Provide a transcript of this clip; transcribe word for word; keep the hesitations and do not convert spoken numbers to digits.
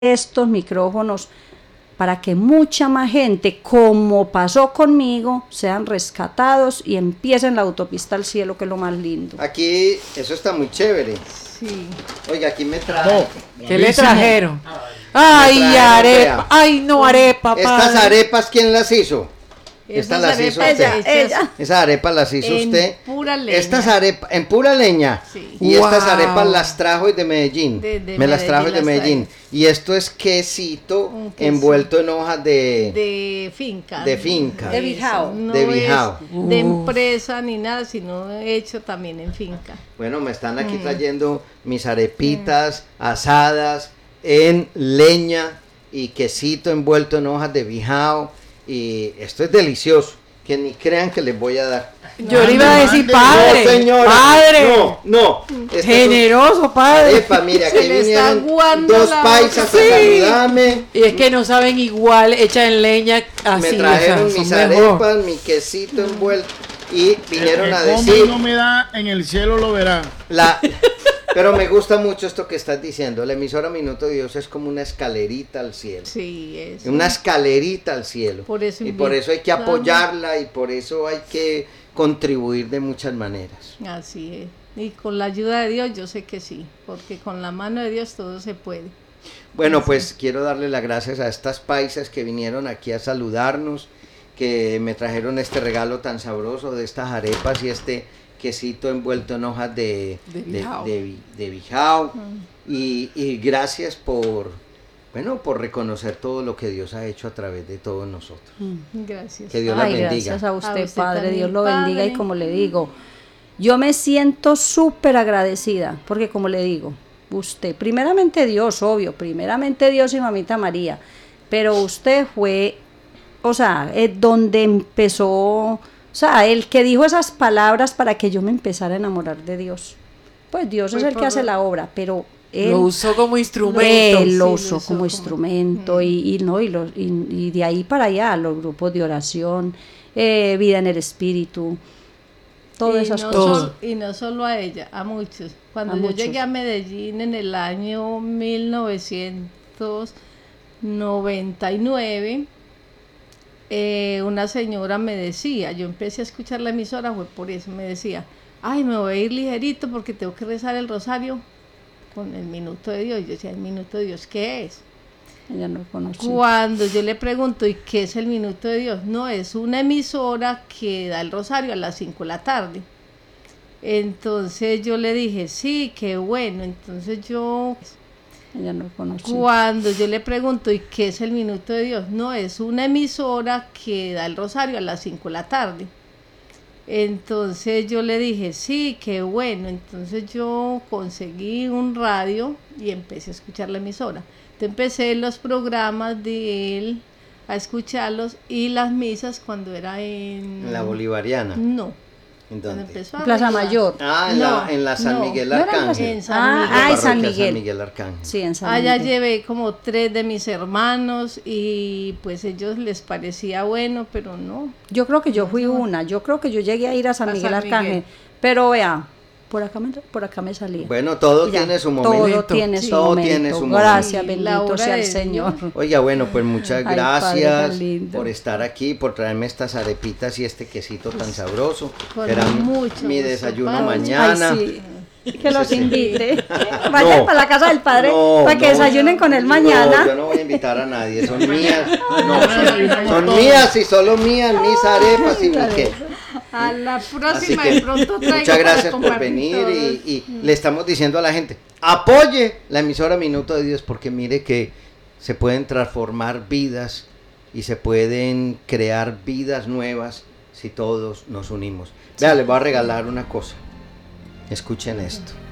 estos micrófonos para que mucha más gente, como pasó conmigo, sean rescatados y empiecen la autopista al cielo, que es lo más lindo. Aquí, eso está muy chévere. Sí. Oiga, aquí me trajo. ¿Qué le trajeron? Ay, trajeron, arepa. vea. Ay, no, arepa, Estas padre. arepas, ¿quién las hizo? Estas las hizo arepas usted. hechas Ella. Esas arepas las hizo en usted. pura leña. Estas arepas, en pura leña. Sí. Y estas Wow. arepas las trajo de Medellín. De- de Me las trajo de Medellín las Medellín. Y esto es quesito Un queso. envuelto en hojas de... De finca. De finca. De bijao. No De es bijao. de Uf. empresa ni nada, sino hecho también en finca. Bueno, me están aquí Mm. trayendo mis arepitas asadas en leña y quesito envuelto en hojas de bijao. Y esto es delicioso. Que ni crean que les voy a dar. Yo le iba a decir, padre. No, señora. Padre. No, no. Estas son Generoso, padre. arepas, mira, Se aquí le está vinieron aguando dos la paisas boca. a Sí. saludarme. Y es que no saben igual, hecha en leña, así. Me trajeron o sea, mis son mejor. arepas, mi quesito envuelto. Y vinieron El a que come decir... y no me da, en el cielo lo verá. La, pero me gusta mucho esto que estás diciendo. La emisora Minuto de Dios es como una escalerita al cielo. Sí, es. Una escalerita al cielo. Por eso y por eso hay que invitamos. apoyarla y por eso hay que contribuir de muchas maneras. Así es. Y con la ayuda de Dios yo sé que sí, porque con la mano de Dios todo se puede. Bueno, pues quiero darle las gracias a estas paisas que vinieron aquí a saludarnos, que me trajeron este regalo tan sabroso de estas arepas y este quesito envuelto en hojas de, De bijao. de, de, de bijao. Y, y gracias por, bueno, por reconocer todo lo que Dios ha hecho a través de todos nosotros. Gracias. Que Dios la Ay, bendiga. gracias a usted, A usted Padre, también, Dios lo bendiga. Padre. Y como le digo, yo me siento súper agradecida, porque como le digo, usted, primeramente Dios, obvio, primeramente Dios y Mamita María, pero usted fue, o sea, eh, donde empezó, o sea, el que dijo esas palabras para que yo me empezara a enamorar de Dios. Pues Dios Fue es el por- que hace la obra, pero él Lo usó como instrumento. él lo sí, lo usó usó como como- instrumento y, y no y, los- y- y de ahí para allá los grupos de oración, eh, vida en el espíritu, todas y esas no cosas. sol- y no solo a ella, a muchos. Cuando A yo muchos. llegué a Medellín en el año mil novecientos noventa y nueve, eh, una señora me decía, yo empecé a escuchar la emisora, fue por eso, me decía, ay, me voy a ir ligerito porque tengo que rezar el rosario con el minuto de Dios. Yo decía, ¿el minuto de Dios qué es? Ella no conocí. Cuando yo le pregunto, ¿y qué es el Minuto de Dios? No, es una emisora que da el rosario a las cinco de la tarde. Entonces yo le dije, sí, qué bueno. Entonces yo, Ella no conocí. cuando yo le pregunto, ¿y qué es el Minuto de Dios? No, es una emisora que da el rosario a las cinco de la tarde. Entonces yo le dije, sí, qué bueno. Entonces yo conseguí un radio y empecé a escuchar la emisora. Entonces empecé los programas de él a escucharlos y las misas cuando era en... En la bolivariana. No. ¿En Cuando dónde? empezó En Plaza arriba. Mayor. Ah, en, la, No, en la San no. Miguel ¿No era en Arcángel. En San Ah, Miguel. ah, en La San parroquia Miguel. San Miguel Arcángel. Sí, en San Allá Miguel. llevé como tres de mis hermanos y pues ellos les parecía bueno, pero no. Yo creo que yo fui una, yo creo que yo llegué a ir a San A Miguel San Arcángel, Miguel. pero vea, por acá me, por acá me salía. Bueno, todo Y ya, tiene su todo momento. tiene su Todo momento. tiene su Gracias, momento. Y la bendito obra sea el de Señor. Dios. Oiga, bueno, pues muchas Ay, Padre, gracias tan lindo. por estar aquí, por traerme estas arepitas y este quesito tan sabroso. Con Será mucho mi gusto, desayuno Padre. mañana. Ay, sí. Que los Sí, sí. invite. Vayan No. para la casa del Padre No, para que no, desayunen con él No, mañana. yo no voy a invitar a nadie, son mías. No, Bueno, son, invitamos son todos. mías y solo mías, mis arepas y mi qué. A la Así próxima que de pronto traigo muchas para gracias por compartir venir todos. y, y le estamos diciendo a la gente, apoye la emisora Minuto de Dios porque mire que se pueden transformar vidas y se pueden crear vidas nuevas si todos nos unimos. Vea, les voy a regalar una cosa. Escuchen esto.